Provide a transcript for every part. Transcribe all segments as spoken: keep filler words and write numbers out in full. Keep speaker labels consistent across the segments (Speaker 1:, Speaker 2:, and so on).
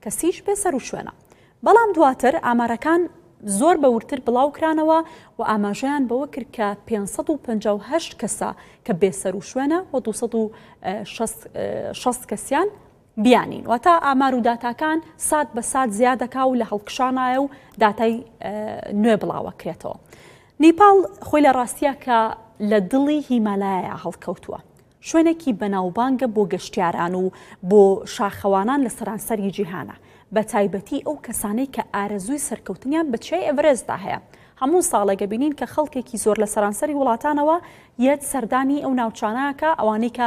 Speaker 1: کەسیش بێسەر و شوێنە. بەڵام دواتر ئامارەکان زۆر بەورتر بڵاو کرانەوە و ئاماژەیان بەوە کرد کە پێنج سەد و پەنجاو و هەشت کەسە کە بێسەر و شوێنە و دوو سەد و شەست کەسیان بیانین. واتە ئامار و داتاکان سات بە سات زیاد دەکا و لە هەڵکشانایە و داتای نوێ بڵاوەکرێتەوە. نیپال خۆی لە ڕاستیە کە لە دڵی هیمالایە هەڵکەوتووە. شوێنێکی بەناوبانگە بۆ گەشتیاران و بۆ شاخەوانان لە سەرانسەری جیهانە، بە تایبەتی ئەو کەسانەی کە ئارەزووی سەرکەوتنیان بە چێ ئەڤرێستدا هەیە. هەموو ساڵێگە بینین کە خەڵکێکی زۆر لە سەرانسەری وڵاتانەوە یەت سەردانی ئەو ناوچانەکە ئەوانەی کە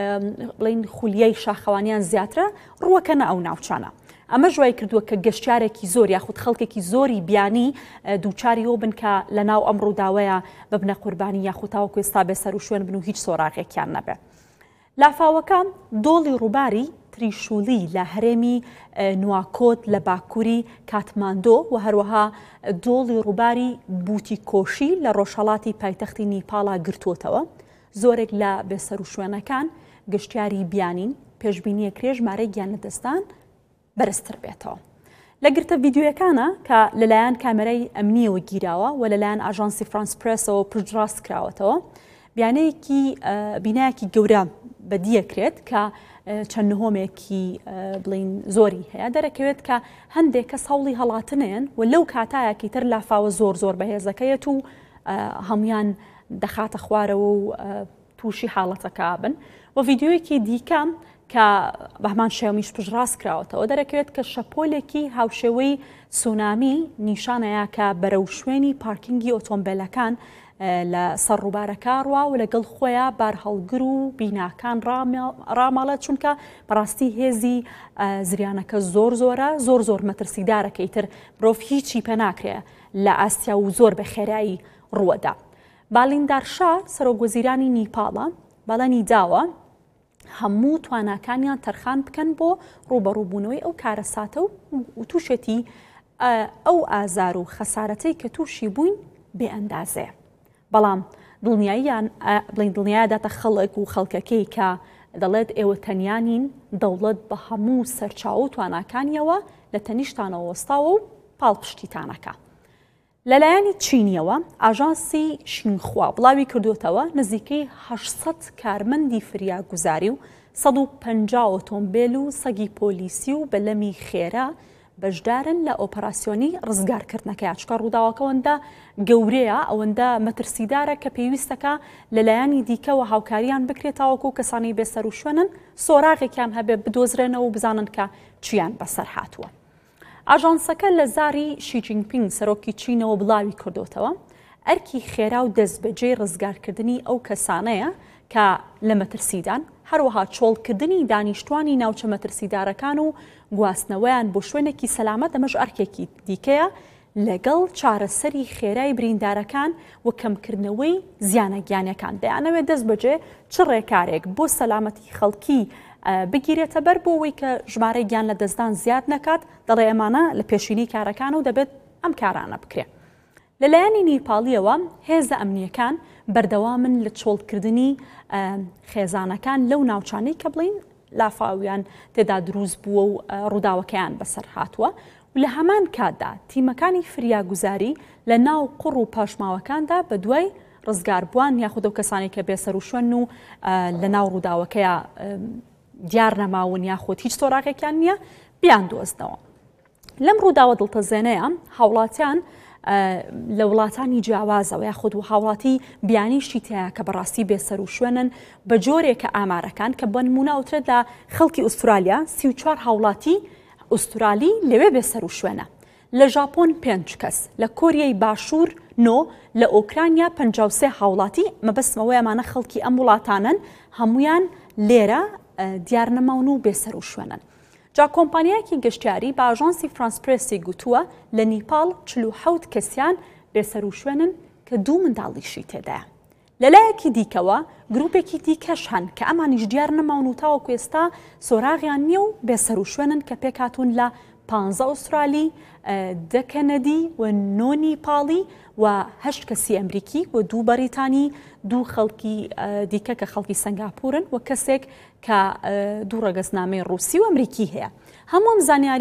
Speaker 1: بڵین خولیەی شاخەوانیان زیاترە ڕوەکەنە ئەو ناوچانە. ئەمە ژوای کردووە کە گەشتیارێکی زۆر یاخود خەڵکێکی زۆری بیانی دووچاری ئەو بن کە لە ناو ئەم ڕووداوەیە ببنە قوربانی یاخود تاوەکو ئێستا بێسەر و شوێن بن و هیچ سۆراغێکیان نەبێ. لافاوەکە دۆڵی ڕووباری تریشولی لە هەرێمی نواکۆت لە باکووری کاتماندۆ و هەروەها دۆڵی ڕووباری بوتی کۆشی لە ڕۆژهەڵاتی پایتەختی نیپاڵا گرتووەتەوە. زۆرێک لە بێسەر و شوێنەکان گەشتیاری بیانین پێشبینیە کرێ ژمارەی گیان لەدەستان بەرزتر بێتەوە. لە گرتە ڤیدیۆیەکانە کە لەلایەن کامێرەی ئەمنیەوە گیراوە و لەلایەن ئاژانسی فرانس پرێسەوە پشتڕاست کراوەتەوە، بیانەیەکی بینایەکی گەورە بەدیەکرێت کە چەند نهۆمێکی بڵین زۆری هەیە. دەرەکەوێت کە هەندێک کەس هەوڵی هەڵاتنێن و لەو کاتایەکی تر لافاوە زۆر زۆر بەهێزەکەیەت و هەمویان دەخاتە خوارەوە و تووشی حاڵەتەکە بن. و ڤیدیۆیەکی دیکەم کە بەهمان شێومیش پشتڕاست کراوەتەوە دەرەکەوێت کە شەپۆلێکی هاوشێوەی سونامی نیشانەیە کە بەرەو شوێنی پارکینگی ئۆتۆمبیلەکان لە سەر ڕووبارەکە ڕوا و لەگەڵ خۆیان بار هەڵگر و بیناکان ڕاماڵێت، چونکە بەڕاستی هێزی زریانەکە زۆر زۆرە، زۆر زۆر مەترسیدارەکەی تر مرۆڤ هیچی پێ ناکرێ لە ئاسیا و زۆر بە خێرایی ڕووەدا. بالیندار شا سەرۆکوەزیرانی نیپاڵە بەڵێنی داوە هەموو تواناکانیان تەرخان بکەن بۆ ڕوبەڕووبوونەوەی ئەو کارەساتە و تووشێتی ئەو ئازار و خەسارەتەی کە تووشی بووین بێ ئەندازێ. بەڵام دڵنیاییان بڵین دڵنیایداتە خەڵک و خەڵکەکەی کە دەڵێت ئێوە تەنیانین دەوڵەت بە هەموو سەرچاو و تواناکانیەوە لە تەنیشتانەوە وەستاوە و پاڵپشتیتانەکە. لەلایەنی چینیەوە ئاژانسی شینخوا بڵاوی کردوتەوە نزیکەی هەشت سەد کارمەندی فریاگوزاری و سەد و پەنجا ئۆتۆمبیل و سەگی پۆلیسی و بەلەمی خێرا بەشدارن لە ئۆپەراسیۆنی ڕزگارکردنەکەی، چکە ڕووداوەکەوەندە گەورەیە ئەوەندە مەترسیدارە کە پێویستەکە لەلایەنی دیکەوە هاوکاریان بکرێتەوەکو کەسانی بێسەر و شوێنن سۆراغێکیان هەبێ بدۆزرێنەوە و بزانن کە چیان بەسەر هاتووە. ئاژانسەکە لە زاری شی جینپینگ سەرۆکی چینەوە بڵاوی کردوتەوە ئەرکی خێرا و دەستبەجێی ڕزگارکردنی ئەو کەسانەیە کە لە مەترسیدان، هەروەها چۆڵکردنی دانیشتوانی ناوچە مەترسیدارەکان و گواستنەوەیان بۆ شوێنێکی سەلامەت ئەمەش ئەرکێکی دیکەیە لەگەڵ چارەسەری خێرای بریندارەکان و کەمکردنەوەی زیانە گیانەکان. دەیانەوێت دەست بەجێ چ ڕێکارێک بۆ سەلامەتی خەڵکی بگیرێتە بەر بۆ ئەوەی کە ژمارەی گیان لە دەستدان زیاد نەکات. دەڵێ ئەمانە لە پێشینی کارەکان و دەبێت ئەم کارانە بکرێت. لەلایەنی نیپاڵیەوە هێزە ئەمنیەکان بەردەوامن لە چۆڵکردنی خێزانەکان لەو ناوچانەی کە بڵین لافاویان تێدا دروست بووە و ڕووداوەکەیان بەسەر هاتووە و لە هەمان کاتدا تیمەکانی فریاگوزاری لە ناو قوڕ و پاشماوەکاندا بە دوای ڕزگاربووان یاخود ئەو کەسانی کە بێسەر و شوێن و لە ناو ڕووداوەکەیە دیار نەماون یاخود هیچ تۆراقێکیان نییە بیان دۆزنەوە. لەم ڕووداوە دڵتەزێنەیە هاوڵاتیان لە وڵاتانی جیاوازەوە یاخود و هاوڵاتی بیانیشتی تەیە کە بەڕاستی بێسەر و شوێنن بە جۆرێکە ئامارەکان کە بە نمونە ئەوترێت لە خەڵکی ئوسترالیا سی و چوار هاوڵاتی ئوسترالی لەوێ بێسەر و شوێنە، لە ژاپۆن پێنج کەس، لە کۆریای باشوور نۆ، لە ئۆکرانیا پەنجا و سێ هاوڵاتی. مەبەستمەوەی ئەمانە خەڵکی ئەم وڵاتانن هەمویان لێرە دیار نەماون و بێسەر و شوێنن. جا کۆمپانیایەکی گەشتیاری بە ئاژانسی فرانس پرێسی گوتووە لە نیپاڵ چل و حەوت کەسیان بێسەر و شوێنن کە دوو منداڵیشی تێدایە. لەلایەکی دیکەوە گروپێکی دیکەش هەن کە ئەمانیش دیار نەماون و تاوەکو ئێستا سۆراغیان نییە و بێسەر و شوێنن کە پێکاتون لە پانزە ئوسترالی، دە کەنەدی و نۆ نیپاڵی و هەشت کەسی ئەمریکی و دوو بەریتانی، دوو خەڵکی دیکە کە خەڵکی سنگاپورن و کەسێک کە دوو ڕەگەزنامەی ڕووسی و ئەمریکی هەیە. هەمووم زانیاری